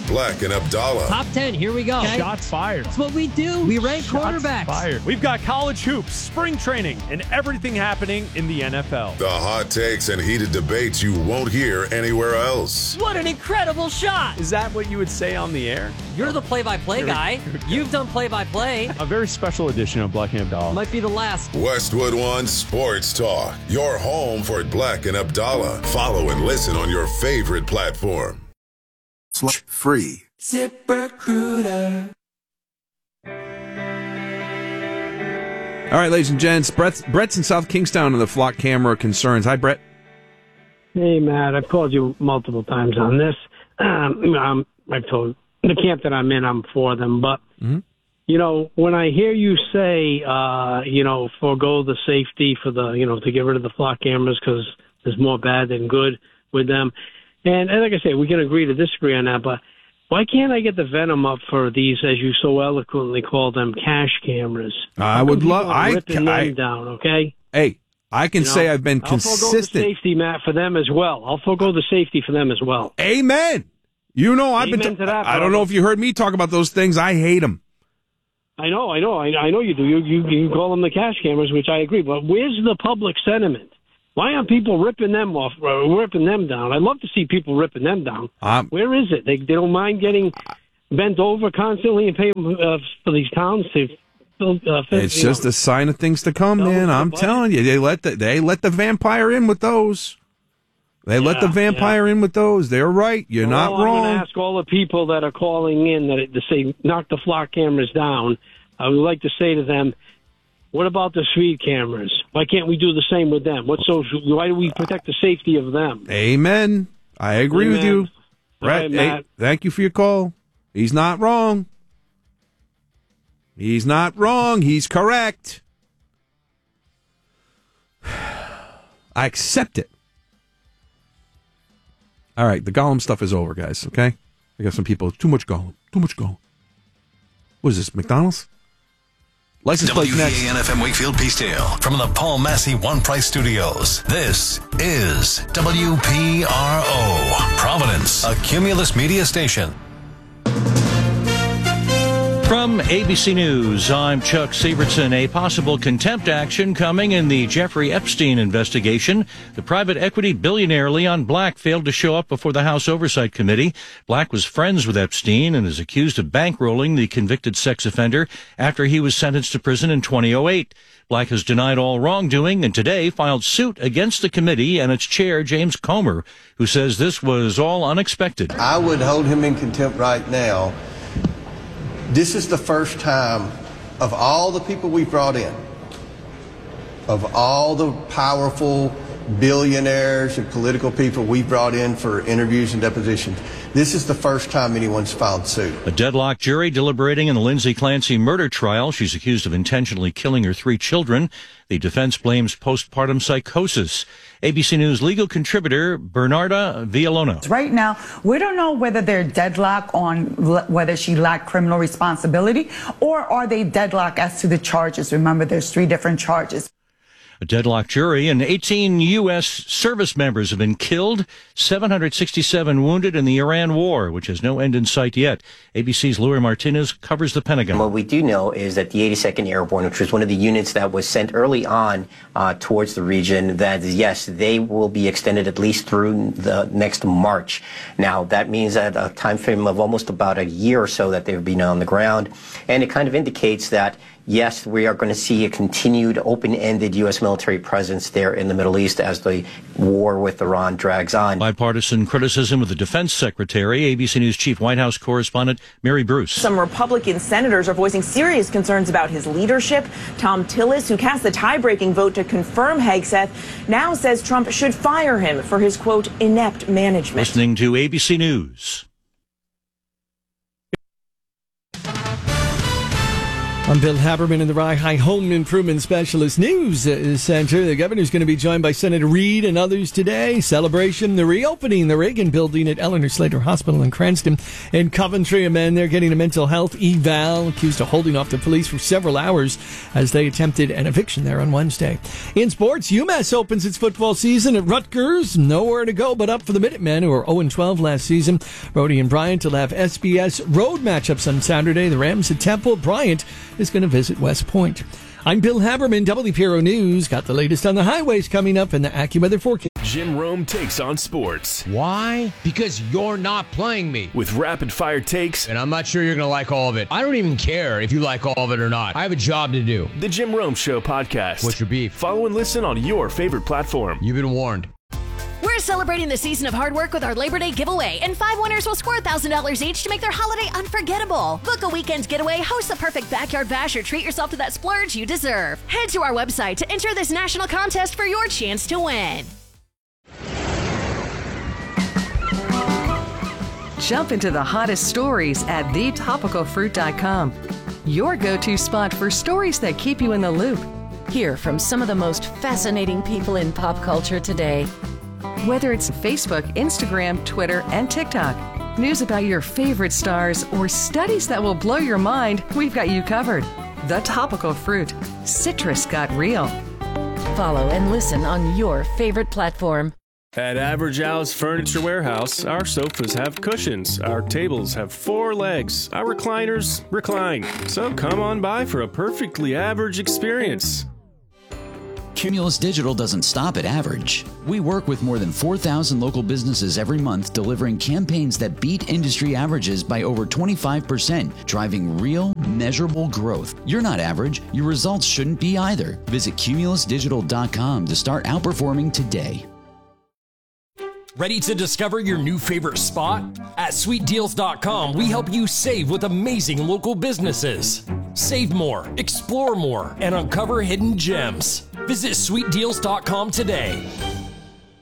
Black and Abdallah. Top 10, here we go. Okay? Shots fired. That's what we do. We rank quarterbacks. Fired. We've got college hoops, spring training, and everything happening in the NFL. The hot takes and heated debates you won't hear anywhere else. What an incredible shot. Is that what you would say on the air? You're the play-by-play guy. You've done play-by-play. A very special edition of Black and Abdallah. Might be the last. Westwood One Sports Talk. Your home for Black and Abdallah. Follow and listen on your favorite platform. Free. ZipRecruiter. All right, ladies and gents, Brett's in South Kingstown on the flock camera concerns. Hi, Brett. Hey, Matt. I've called you multiple times on this. I've told the camp that I'm in, I'm for them. But, you know, when I hear you say, forego the safety for the, to get rid of the flock cameras because there's more bad than good with them. And like I say, we can agree to disagree on that, but why can't I get the venom up for these, as you so eloquently call them, cash cameras? I would love. Ripping them down, okay? Hey, I can say I've been consistent. I'll forego the safety, Matt, for them as well. I'll forego the safety for them as well. Amen. You know, I've Amen been. to that, I don't know if you heard me talk about those things. I hate them. I know you do. You call them the cash cameras, which I agree. But where's the public sentiment? Why aren't people ripping them off, ripping them down? I'd love to see people ripping them down. Where is it? They don't mind getting bent over constantly and pay for these towns to. It's just a sign of things to come, man. I'm telling you, they let the vampire in with those. They let the vampire in with those. They're right. You're not wrong. I'm going to ask all the people that are calling in to say knock the flock cameras down. I would like to say to them, what about the speed cameras? Why can't we do the same with them? Why do we protect the safety of them? Amen. I agree with you. Brett, hey, thank you for your call. He's not wrong. He's not wrong. He's correct. I accept it. All right, the Gollum stuff is over, guys, okay? I got some people, too much Gollum. What is this, McDonald's? License plate next. WEAN-FM Wakefield Peacedale from the Paul Massey One Price Studios. This is WPRO, Providence, a Cumulus media station. From ABC News, I'm Chuck Sievertson. A possible contempt action coming in the Jeffrey Epstein investigation. The private equity billionaire Leon Black failed to show up before the House Oversight Committee. Black was friends with Epstein and is accused of bankrolling the convicted sex offender after he was sentenced to prison in 2008. Black has denied all wrongdoing and today filed suit against the committee and its chair, James Comer, who says this was all unexpected. I would hold him in contempt right now. This is the first time of all the people we've brought in, of all the powerful billionaires and political people we brought in for interviews and depositions, this is the first time anyone's filed suit. A deadlocked jury deliberating in the Lindsay Clancy murder trial. She's accused of intentionally killing her 3 children. The defense blames postpartum psychosis. ABC News legal contributor Bernarda Villalona. Right now, we don't know whether they're deadlocked on whether she lacked criminal responsibility or are they deadlocked as to the charges. Remember, there's 3 different charges. A deadlocked jury and 18 U.S. service members have been killed, 767 wounded in the Iran war, which has no end in sight yet. ABC's Louis Martinez covers the Pentagon. What we do know is that the 82nd Airborne, which was one of the units that was sent early on towards the region, that yes, they will be extended at least through the next March. Now, that means that a time frame of almost about a year or so that they've been on the ground. And it kind of indicates that yes, we are going to see a continued open-ended U.S. military presence there in the Middle East as the war with Iran drags on. Bipartisan criticism of the defense secretary. ABC News chief White House correspondent Mary Bruce. Some Republican senators are voicing serious concerns about his leadership. Tom Tillis, who cast the tie-breaking vote to confirm Hegseth, now says Trump should fire him for his, quote, inept management. Listening to ABC News. I'm Bill Haberman in the Rye High Home Improvement Specialist News Center. The governor's going to be joined by Senator Reid and others today. Celebration, the reopening the Reagan building at Eleanor Slater Hospital in Cranston. In Coventry, a man there getting a mental health eval, accused of holding off the police for several hours as they attempted an eviction there on Wednesday. In sports, UMass opens its football season at Rutgers. Nowhere to go but up for the Minutemen, who were 0-12 last season. Brody and Bryant will have SBS road matchups on Saturday. The Rams at Temple. Bryant is going to visit West Point. I'm Bill Haberman, WPRO News. Got the latest on the highways coming up in the AccuWeather forecast. Jim Rome takes on sports. Why? Because you're not playing me. With rapid-fire takes. And I'm not sure you're going to like all of it. I don't even care if you like all of it or not. I have a job to do. The Jim Rome Show podcast. What's your beef? Follow and listen on your favorite platform. You've been warned. We're celebrating the season of hard work with our Labor Day giveaway, and 5 winners will score $1,000 each to make their holiday unforgettable. Book a weekend getaway, host the perfect backyard bash, or treat yourself to that splurge you deserve. Head to our website to enter this national contest for your chance to win. Jump into the hottest stories at thetopicalfruit.com. Your go-to spot for stories that keep you in the loop. Hear from some of the most fascinating people in pop culture today. Whether it's Facebook, Instagram, Twitter, and TikTok, news about your favorite stars, or studies that will blow your mind, we've got you covered. The Topical Fruit. Citrus got real. Follow and listen on your favorite platform. At Average Al's Furniture Warehouse, our sofas have cushions, our tables have 4 legs, our recliners recline. So come on by for a perfectly average experience. Cumulus Digital doesn't stop at average. We work with more than 4,000 local businesses every month, delivering campaigns that beat industry averages by over 25%, driving real, measurable growth. You're not average. Your results shouldn't be either. Visit cumulusdigital.com to start outperforming today. Ready to discover your new favorite spot? At sweetdeals.com, we help you save with amazing local businesses. Save more, explore more, and uncover hidden gems. Visit sweetdeals.com today.